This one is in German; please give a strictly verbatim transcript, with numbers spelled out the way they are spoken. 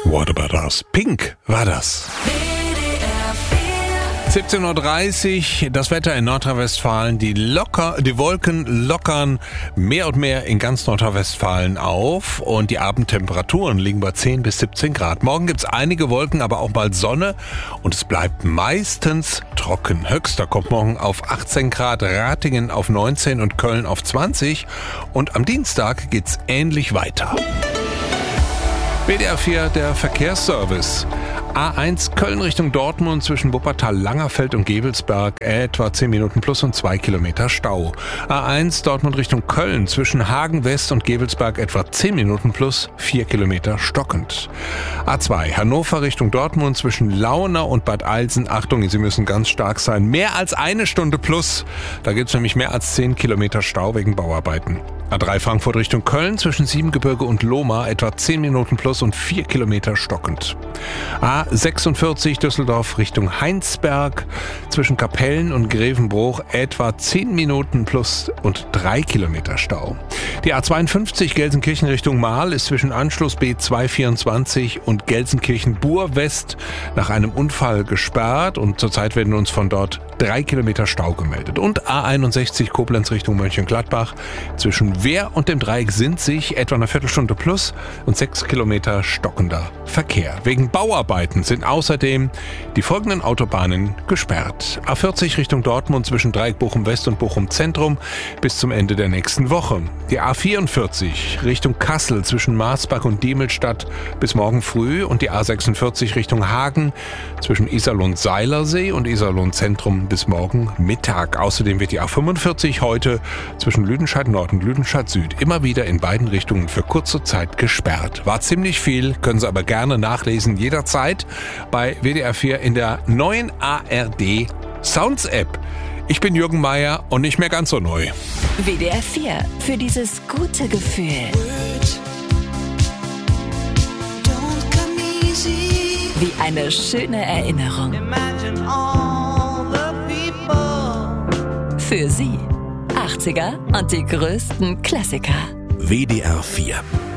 What About Us? Pink war das. siebzehn Uhr dreißig, das Wetter in Nordrhein-Westfalen, die, locker, die Wolken lockern mehr und mehr in ganz Nordrhein-Westfalen auf und die Abendtemperaturen liegen bei zehn bis siebzehn Grad. Morgen gibt's einige Wolken, aber auch bald Sonne und es bleibt meistens trocken. Höchster kommt morgen auf achtzehn Grad, Ratingen auf neunzehn und Köln auf zwanzig und am Dienstag geht's ähnlich weiter. W D R vier, der Verkehrsservice. A eins Köln Richtung Dortmund zwischen Wuppertal, Langerfeld und Gevelsberg etwa zehn Minuten plus und zwei Kilometer Stau. A eins Dortmund Richtung Köln zwischen Hagen West und Gevelsberg etwa zehn Minuten plus vier Kilometer stockend. A zwei Hannover Richtung Dortmund zwischen Launa und Bad Eilsen. Achtung, Sie müssen ganz stark sein. Mehr als eine Stunde plus. Da gibt es nämlich mehr als zehn Kilometer Stau wegen Bauarbeiten. A drei Frankfurt Richtung Köln zwischen Siebengebirge und Lohmar etwa zehn Minuten plus und vier Kilometer stockend. A sechsundvierzig Düsseldorf Richtung Heinsberg zwischen Kapellen und Grevenbruch etwa zehn Minuten plus und drei Kilometer Stau. Die A zweiundfünfzig Gelsenkirchen Richtung Marl ist zwischen Anschluss B zweihundertvierundzwanzig und Gelsenkirchen-Bur West nach einem Unfall gesperrt und zurzeit werden uns von dort drei Kilometer Stau gemeldet. Und A einundsechzig Koblenz Richtung Mönchengladbach zwischen Wehr und dem Dreieck Sinzig etwa eine Viertelstunde plus und sechs Kilometer stockender Verkehr. Wegen Bauarbeiten sind außerdem die folgenden Autobahnen gesperrt. A vierzig Richtung Dortmund zwischen Dreieck Bochum West und Bochum Zentrum bis zum Ende der nächsten Woche. Die A vierundvierzig Richtung Kassel zwischen Marsbach und Diemelstadt bis morgen früh und die A sechsundvierzig Richtung Hagen zwischen Iserlohn-Seilersee und Iserlohn-Zentrum bis morgen Mittag. Außerdem wird die A fünfundvierzig heute zwischen Lüdenscheid Nord und Lüdenscheid Süd immer wieder in beiden Richtungen für kurze Zeit gesperrt. War ziemlich viel, können Sie aber gerne nachlesen, jederzeit bei W D R vier in der neuen A R D Sounds App. Ich bin Jürgen Meier und nicht mehr ganz so neu. W D R vier, für dieses gute Gefühl. Wie eine schöne Erinnerung. Für Sie. achtziger und die größten Klassiker. W D R vier.